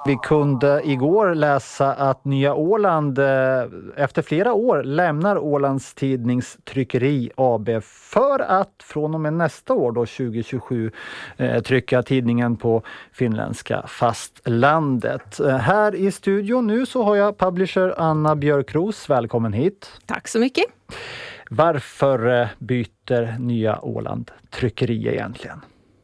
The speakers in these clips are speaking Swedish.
Vi kunde igår läsa att Nya Åland efter flera år lämnar Ålands Tidningstryckeri AB för att från och med nästa år, då 2027, trycka tidningen på finländska fastlandet. Här i studion nu så har jag publisher Anna Björkros. Välkommen hit. Tack så mycket. Varför byter Nya Åland tryckeri egentligen?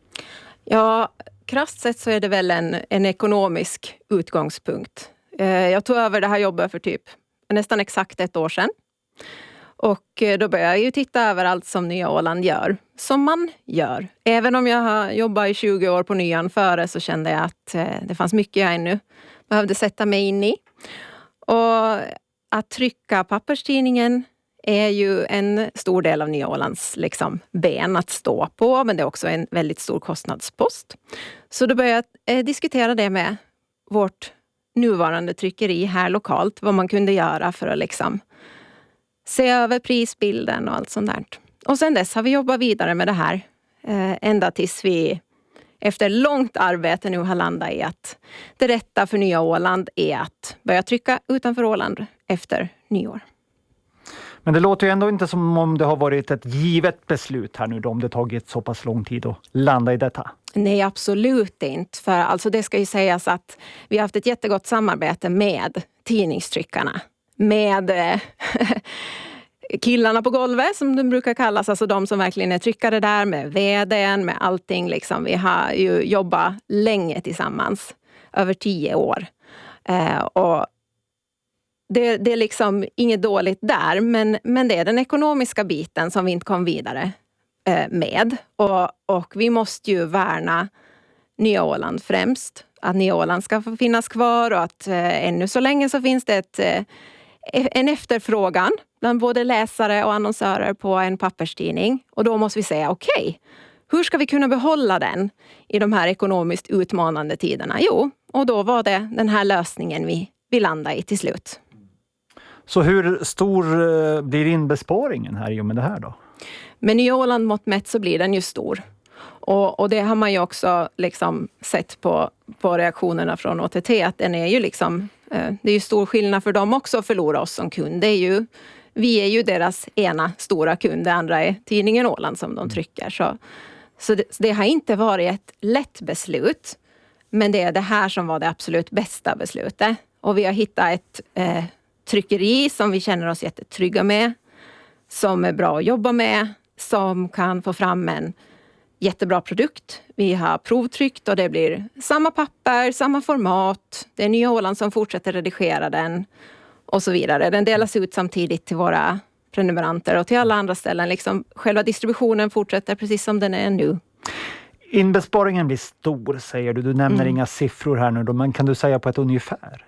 Ja, krasst sett så är det väl en ekonomisk utgångspunkt. Jag tog över det här jobbet för typ nästan exakt ett år sedan. Och då började jag ju titta över allt som Nya Åland gör. Som man gör. Även om jag har jobbat i 20 år på Nyan före så kände jag att det fanns mycket jag ännu behövde sätta mig in i. Och att trycka papperstidningen är ju en stor del av Nya Ålands ben att stå på, men det är också en väldigt stor kostnadspost. Så då började jag diskutera det med vårt nuvarande tryckeri här lokalt, vad man kunde göra för att se över prisbilden och allt sånt där. Och sen dess har vi jobbat vidare med det här ända tills vi efter långt arbete nu har landat i att det rätta för Nya Åland är att börja trycka utanför Åland efter nyår. Men det låter ju ändå inte som om det har varit ett givet beslut här nu då, om det tagit så pass lång tid att landa i detta. Nej, absolut inte. För alltså det ska ju sägas att vi har haft ett jättegott samarbete med tidningstryckarna. Med killarna på golvet som de brukar kallas. Alltså de som verkligen är tryckare där, med vdn, med allting. Vi har ju jobbat länge tillsammans. Över 10 år. Och det är inget dåligt där, men det är den ekonomiska biten som vi inte kom vidare med. Och vi måste ju värna Nya Åland främst. Att Nya Åland ska få finnas kvar och att ännu så länge så finns det en efterfrågan bland både läsare och annonsörer på en papperstidning. Och då måste vi säga okej, hur ska vi kunna behålla den i de här ekonomiskt utmanande tiderna? Jo, och då var det den här lösningen vi landade i till slut. Så hur stor blir inbesparingen här i och med det här då? Med Nya Åland mått mätt så blir den ju stor. Och det har man ju också sett på reaktionerna från OTT att den är ju det är ju stor skillnad för dem också att förlora oss som kund. Vi är ju deras ena stora kund, det andra är tidningen Åland som de trycker. Så det har inte varit ett lätt beslut, men det är det här som var det absolut bästa beslutet. Och vi har hittat ett tryckeri som vi känner oss jättetrygga med, som är bra att jobba med, som kan få fram en jättebra produkt. Vi har provtryckt och det blir samma papper, samma format. Det är Nya Åland som fortsätter redigera den och så vidare. Den delas ut samtidigt till våra prenumeranter och till alla andra ställen. Själva distributionen fortsätter precis som den är nu. Inbesparingen blir stor, säger du. Du nämner inga siffror här nu då, men kan du säga på ett ungefär?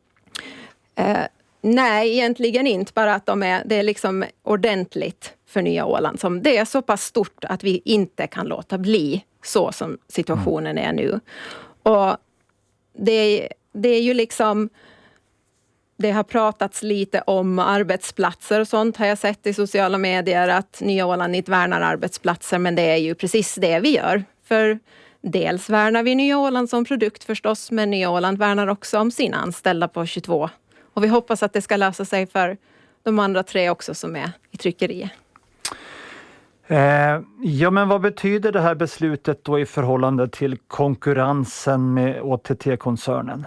Nej, egentligen inte. Bara att det är ordentligt för Nya Åland. Det är så pass stort att vi inte kan låta bli så som situationen är nu. Och det är ju det har pratats lite om arbetsplatser och sånt har jag sett i sociala medier att Nya Åland inte värnar arbetsplatser, men det är ju precis det vi gör. För dels värnar vi Nya Åland som produkt förstås, men Nya Åland värnar också om sina anställda på 22. Och vi hoppas att det ska lösa sig för de andra 3 också som är i tryckeriet. Ja, men vad betyder det här beslutet då i förhållande till konkurrensen med OTT-koncernen?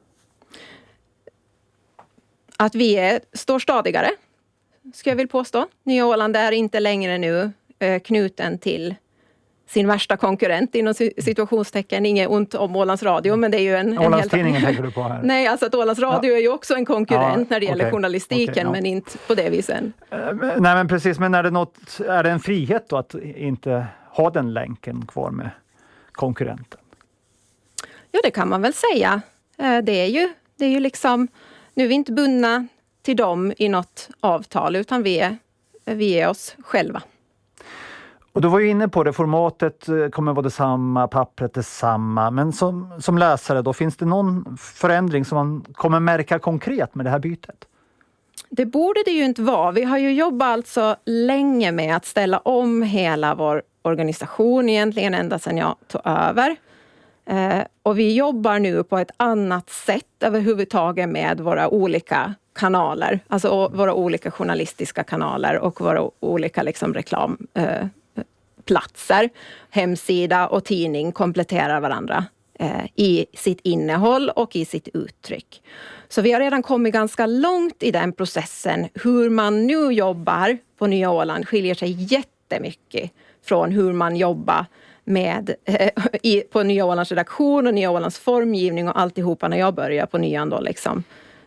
Att vi står stadigare, ska jag vilja påstå. Nya Åland är inte längre nu knuten till sin värsta konkurrent inom situationstecken. Inget ont om Ålands Radio, men det är ju en Ålandstidningen tänker du på här? Nej, alltså att Ålands Radio är ju också en konkurrent när det gäller journalistiken, men inte på det viset. Nej, men precis. Men är det en frihet då att inte ha den länken kvar med konkurrenten? Ja, det kan man väl säga. Det är ju nu är vi inte bundna till dem i något avtal, utan vi är oss själva. Och du var ju inne på det, formatet kommer vara detsamma, pappret detsamma. Men som läsare då, finns det någon förändring som man kommer märka konkret med det här bytet? Det borde det ju inte vara. Vi har ju jobbat alltså länge med att ställa om hela vår organisation egentligen ända sedan jag tog över. Och vi jobbar nu på ett annat sätt överhuvudtaget med våra olika kanaler. Alltså våra olika journalistiska kanaler och våra olika liksom reklamplatser. Hemsida och tidning kompletterar varandra i sitt innehåll och i sitt uttryck. Så vi har redan kommit ganska långt i den processen. Hur man nu jobbar på Nya Åland skiljer sig jättemycket från hur man jobbar med, på Nya Ålands redaktion och Nya Ålands formgivning och alltihopa när jag började på Nyan då liksom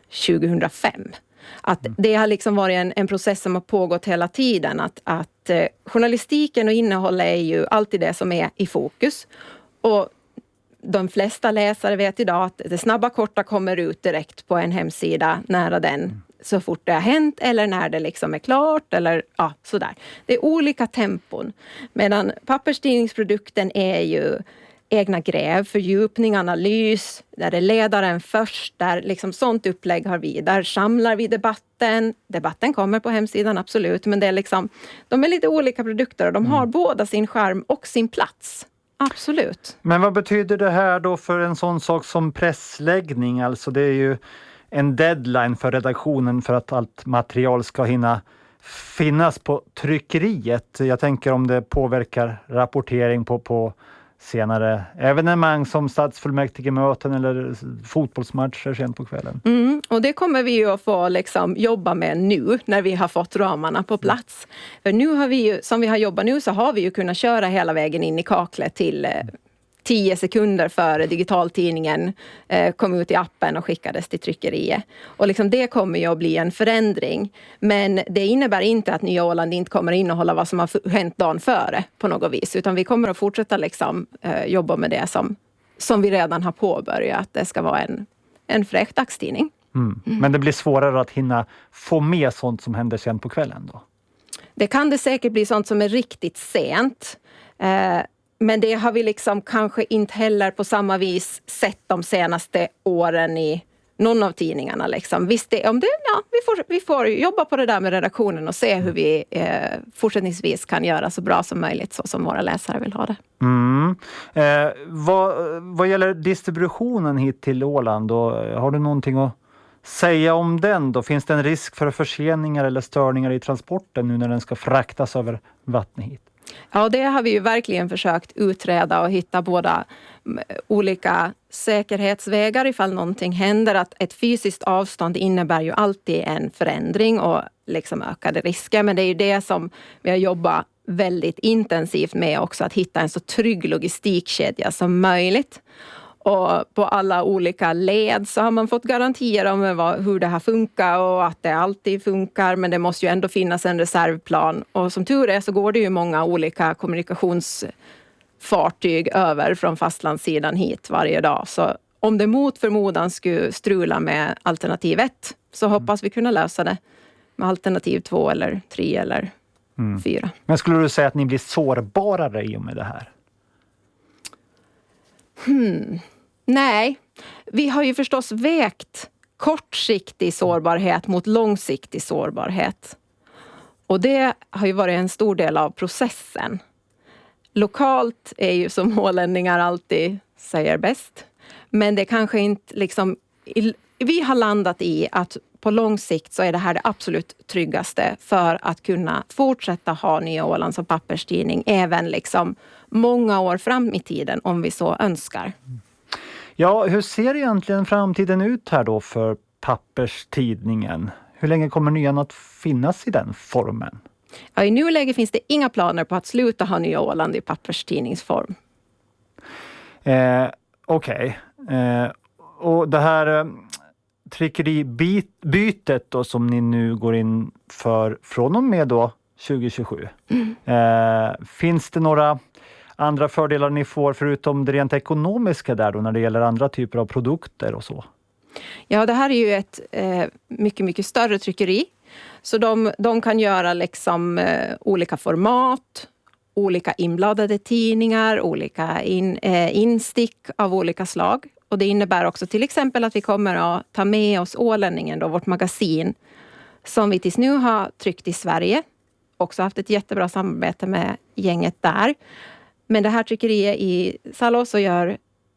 2005. Att det har liksom varit en process som har pågått hela tiden. Att journalistiken och innehåll är ju alltid det som är i fokus. Och de flesta läsare vet idag att det snabba korta kommer ut direkt på en hemsida nära den så fort det har hänt eller när det liksom är klart eller ja, sådär. Det är olika tempon. Medan papperstidningsprodukten är ju egna gräv, fördjupning, analys, där är ledaren först, där liksom sånt upplägg har vi. Där samlar vi debatten. Debatten kommer på hemsidan, absolut, men det är liksom, de är lite olika produkter och de har båda sin charm och sin plats. Absolut. Men vad betyder det här då för en sån sak som pressläggning? Alltså det är ju en deadline för redaktionen för att allt material ska hinna finnas på tryckeriet. Jag tänker om det påverkar rapportering på senare evenemang som stadsfullmäktigemöten eller fotbollsmatcher sent på kvällen. Och det kommer vi ju att få liksom jobba med nu när vi har fått ramarna på plats. För nu har vi ju, som vi har jobbat nu så har vi ju kunnat köra hela vägen in i kaklet till 10 sekunder före digitaltidningen kom ut i appen och skickades till tryckeriet. Och liksom det kommer ju att bli en förändring. Men det innebär inte att Nya Åland inte kommer att innehålla vad som har hänt dagen före på något vis. Utan vi kommer att fortsätta liksom, jobba med det som vi redan har påbörjat. Det ska vara en fräsch dagstidning. Men det blir svårare att hinna få med sånt som händer sen på kvällen då? Det kan det säkert bli sånt som är riktigt sent. Men det har vi liksom kanske inte heller på samma vis sett de senaste åren i någon av tidningarna. Liksom. Visst, vi får jobba på det där med redaktionen och se hur vi fortsättningsvis kan göra så bra som möjligt så som våra läsare vill ha det. Vad gäller distributionen hit till Åland, då, har du någonting att säga om den då? Finns det en risk för förseningar eller störningar i transporten nu när den ska fraktas över vattnet hit? Ja, det har vi ju verkligen försökt utreda och hitta båda olika säkerhetsvägar ifall någonting händer. Att ett fysiskt avstånd innebär ju alltid en förändring och liksom ökade risker. Men det är ju det som vi har jobbat väldigt intensivt med också. Att hitta en så trygg logistikkedja som möjligt. Och på alla olika led så har man fått garantier om hur det här funkar och att det alltid funkar. Men det måste ju ändå finnas en reservplan. Och som tur är så går det ju många olika kommunikationsfartyg över från fastlandssidan hit varje dag. Så om det mot förmodan skulle strula med alternativ 1 så hoppas vi kunna lösa det med alternativ 2 eller 3 eller 4. Men skulle du säga att ni blir sårbarare i och med det här? Nej, vi har ju förstås vägt kortsiktig sårbarhet mot långsiktig sårbarhet. Och det har ju varit en stor del av processen. Lokalt är ju som ålänningar alltid säger bäst. Men det kanske inte liksom... Vi har landat i att på lång sikt så är det här det absolut tryggaste för att kunna fortsätta ha Nya Åland som papperstidning även liksom många år fram i tiden om vi så önskar. Ja, hur ser egentligen framtiden ut här då för papperstidningen? Hur länge kommer Nyan att finnas i den formen? Ja, i nuläget finns det inga planer på att sluta ha Nya Åland i papperstidningsform. Okej. Och det här tryckeribytet då som ni nu går in för från och med då 2027. Finns det några andra fördelar ni får förutom det rent ekonomiska där då när det gäller andra typer av produkter och så? Ja, det här är ju ett mycket, mycket större tryckeri. Så de kan göra liksom olika format, olika inbladade tidningar, olika instick av olika slag. Och det innebär också till exempel att vi kommer att ta med oss Ålänningen, då, vårt magasin, som vi tills nu har tryckt i Sverige. Också haft ett jättebra samarbete med gänget där. Men det här tryckeriet i Salås gör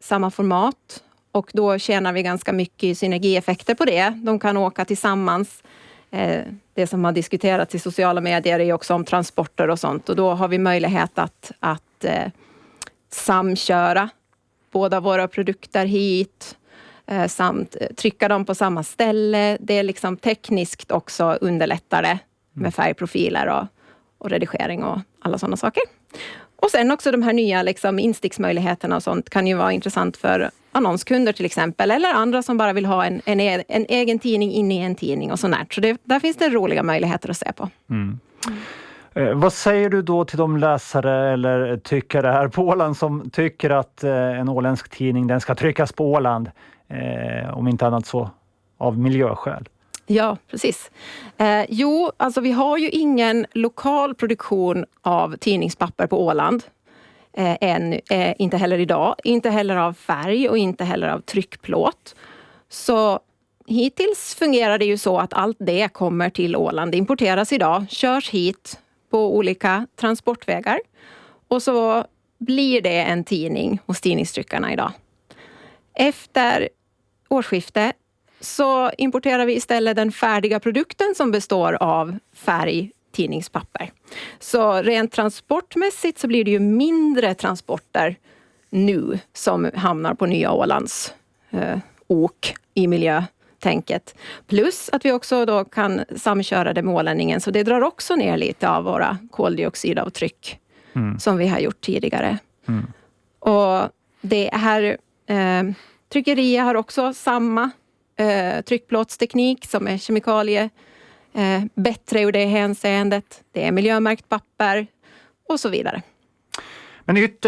samma format och då tjänar vi ganska mycket synergieffekter på det. De kan åka tillsammans. Det som har diskuterats i sociala medier är också om transporter och sånt och då har vi möjlighet att samköra båda våra produkter hit samt trycka dem på samma ställe. Det är liksom tekniskt också underlättare med färgprofiler och redigering och alla sådana saker. Och sen också de här nya liksom insticksmöjligheterna och sånt kan ju vara intressant för annonskunder till exempel. Eller andra som bara vill ha en egen tidning in i en tidning och sånt. Så där finns det roliga möjligheter att se på. Vad säger du då till de läsare eller tyckare här på Åland som tycker att en åländsk tidning den ska tryckas på Åland? Om inte annat så av miljöskäl. Ja, precis. Alltså vi har ju ingen lokal produktion av tidningspapper på Åland. Inte heller idag. Inte heller av färg och inte heller av tryckplåt. Så hittills fungerar det ju så att allt det kommer till Åland. Det importeras idag, körs hit på olika transportvägar. Och så blir det en tidning hos tidningstryckarna idag. Efter årsskiftet så importerar vi istället den färdiga produkten som består av färgtidningspapper. Så rent transportmässigt så blir det ju mindre transporter nu som hamnar på Nya Ålands ok i miljötänket. Plus att vi också då kan samköra det med ålänningen så det drar också ner lite av våra koldioxidavtryck som vi har gjort tidigare. Och det här tryckeriet har också samma tryckplåtsteknik som är kemikalie. Bättre ur det hänseendet. Det är miljömärkt papper och så vidare. Men